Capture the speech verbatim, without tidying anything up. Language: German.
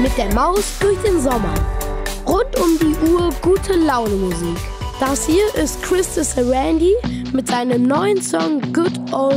Mit der Maus durch den Sommer. Rund um die Uhr gute Laune Musik. Das hier ist Chris de Sarandí mit seinem neuen Song Good Old